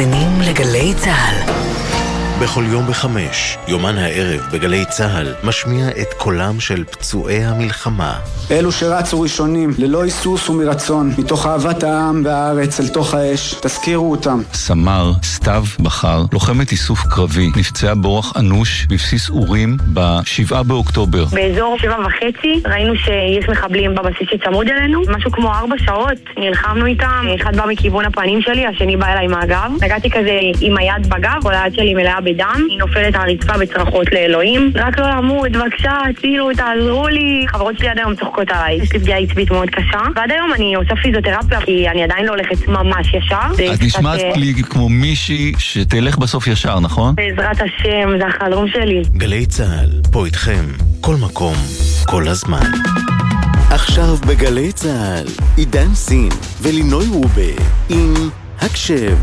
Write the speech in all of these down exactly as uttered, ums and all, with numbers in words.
מאזינים לגלי צהל. בכל יום בחמש, יומן הערב בגלי צהל, משמיע את קולם של פצועי המלחמה. אלו שרצו ראשונים, ללא היסוס ומרצון, מתוך אהבת העם והארץ אל תוך האש, תזכירו אותם. סמר סתיו בחר, לוחמת איסוף קרבי, נפצעה באורח אנוש בבסיס אורים בשבעה באוקטובר. באזור שבע וחצי ראינו שיש מחבלים בבסיס שצמוד אלינו, משהו כמו ארבע שעות נלחמנו איתם, אחד בא מכיוון הפנים שלי, השני בא אליי מהגב. נגעתי כזה עם היד בגב, כל היד שלי מלאה בדם, היא נופלת על הרצפה בצרחות לאלוהים. רק לא למות, בבקשה, תצילו, תעזרו לי. חברות שלי עד היום צוחקות עליי. יש לי פגיעה עצבית מאוד קשה, ועד היום אני עושה פיזיותרפיה, כי אני עדיין לא הולכת ממש ישר. את נשמעת לי כמו מישהי שתלך בסוף ישר, נכון? בעזרת השם, זה החלום שלי. גלי צהל, פה איתכם, כל מקום, כל הזמן. עכשיו בגלי צהל, עידן סין ולינוי רובה עם הקשב.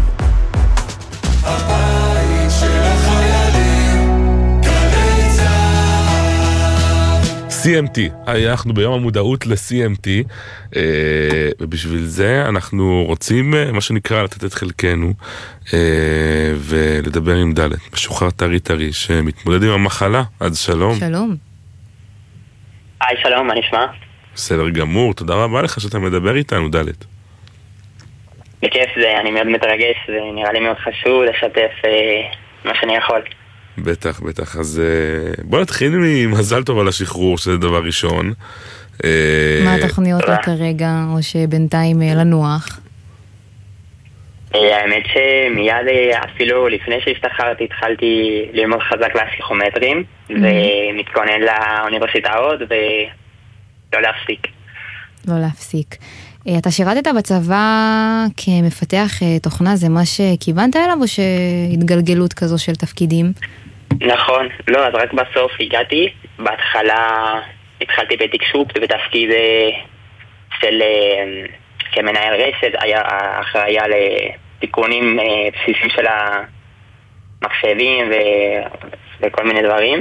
סי אם טי, אנחנו ביום המודעות ל-סי אם טי, ובשביל זה אנחנו רוצים, מה שנקרא, לתת את חלקנו ולדבר עם דלת, משוחרר טרי טרי שמתמודד עם המחלה. אז שלום. שלום. היי, שלום, מה נשמע? בסדר גמור, תודה רבה לך שאתה מדבר איתנו, דלת. בכיף זה, אני מאוד מתרגש, זה נראה לי מאוד חשוב לשתף מה שאני יכול. בטח, בטח. אז בוא נתחיל ממזל טוב על השחרור, שזה דבר ראשון. מה התוכניות כרגע, או שבינתיים לנוח? האמת שמיד, אפילו לפני שהשתחררתי, התחלתי ללמוד חזק לפסיכומטרים, ומתכונן לאוניברסיטאות, ולא להפסיק. לא להפסיק. אתה שירתת בצבא כמפתח תוכנה, זה מה שכיוונת אליו, או שהתגלגלות כזו של תפקידים? נכון, לא, אז רק בסוף הגעתי, בהתחלה התחלתי בתקשוב, בתפקיד של כמנהל רשת, היה אחראי על תיקונים בסיסיים של המחשבים וכל מיני דברים,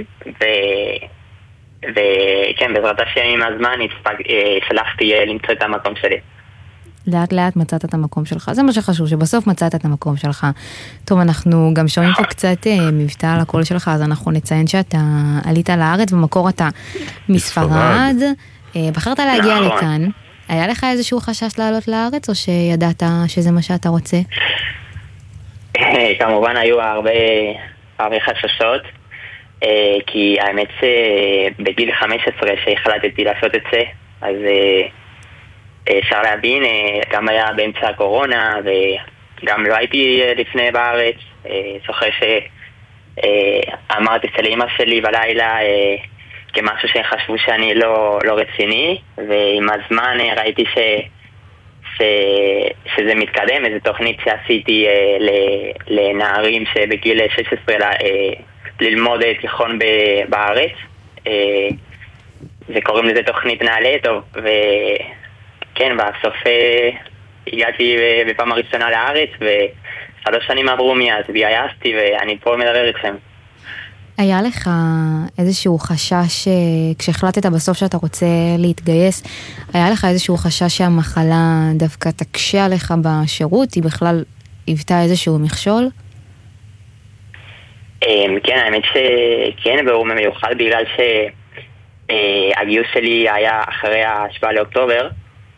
וכן, בעזרת השם עם הזמן הצלחתי למצוא את המקום שלי. לאט לאט מצאת את המקום שלך, זה מה שחשוב, שבסוף מצאת את המקום שלך. טוב, אנחנו גם שומעים פה קצת מבטא על הקול שלך, אז אנחנו נציין שאתה עלית לארץ, במקור אתה מספרד, בחרת להגיע לכאן. היה לך איזשהו חשש לעלות לארץ, או שידעת שזה מה שאתה רוצה? כמובן היו הרבה, הרבה חששות, כי האמת שבגיל חמש עשרה שהחלטתי לעשות את זה, אז אפשר להבין, גם היה באמצע הקורונה, וגם לא הייתי לפני בארץ. זוכר שאמרתי אצל אמא שלי בלילה כמשהו שחשבו שאני לא, לא רציני, ועם הזמן ראיתי ש, ש, שזה מתקדם. איזו תוכנית שעשיתי לנערים שבגיל שש עשרה ללמוד תיכון בארץ, וקוראים לזה תוכנית נעלה טוב, וכן, בסוף הגעתי בפעם הראשונה לארץ, ושלוש שנים עברו מאז, והייסתי, ואני פה מדבר איתכם. היה לך איזשהו חשש, כשהחלטת בסוף שאתה רוצה להתגייס, היה לך איזשהו חשש שהמחלה דווקא תקשה עליך בשירות, היא בכלל היוותה איזשהו מכשול? כן, האמת שכן, והוא מיוחד בגלל שהגיוס שלי היה אחרי השבעה לאוקטובר,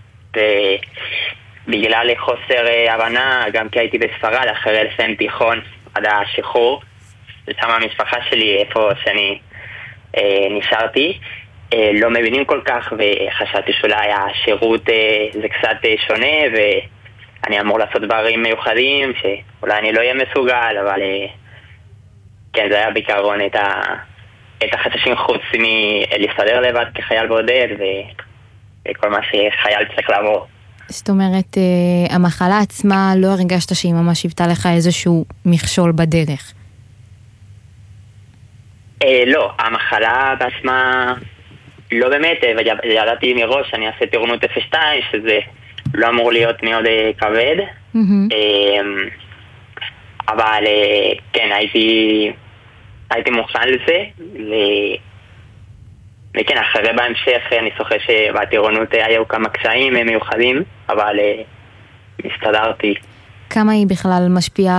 ובגלל חוסר הבנה, גם כי הייתי בספרד אחרי לסיים תיכון עד השחרור, ושם המשפחה שלי איפה שאני נשארתי, לא מבינים כל כך, וחשבתי שאולי השירות זה קצת שונה, ואני אמור לעשות דברים מיוחדים שאולי אני לא אהיה מסוגל, אבל כן, זה היה בעיקרון את, ה... את החששים חוץ מלהסתדר לבד כחייל בודד ו... וכל מה שחייל צריך לעבור. זאת אומרת, המחלה עצמה לא הרגשת שהיא ממש היוותה לך איזשהו מכשול בדרך? אה, לא, המחלה בעצמה לא באמת, וידעתי מראש שאני אעשה טירונות אפס שתיים, שזה לא אמור להיות מאוד כבד. Mm-hmm. אה, אבל כן, הייתי, הייתי מוכן לזה, ו... וכן, אחרי בהמשך אני זוכר שבטירונות היו כמה קשיים מיוחדים, אבל מסתדרתי. כמה היא בכלל משפיעה